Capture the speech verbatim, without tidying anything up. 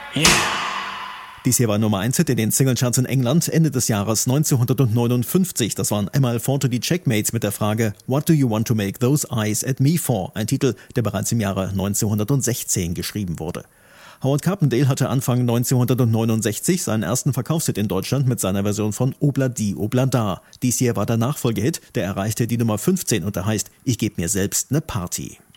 Dies hier war Nummer eins Hit in den Singlecharts in England Ende des Jahres neunzehnhundertneunundfünfzig. Das waren einmal Four to the Checkmates mit der Frage What do you want to make those eyes at me for? Ein Titel, der bereits im Jahre neunzehnhundertsechzehn geschrieben wurde. Howard Carpendale hatte Anfang neunzehnhundertneunundsechzig seinen ersten Verkaufshit in Deutschland mit seiner Version von Obla-Di, Obla-Da. Dies hier war der Nachfolgehit, der erreichte die Nummer fünfzehn und der heißt Ich geb mir selbst ne Party.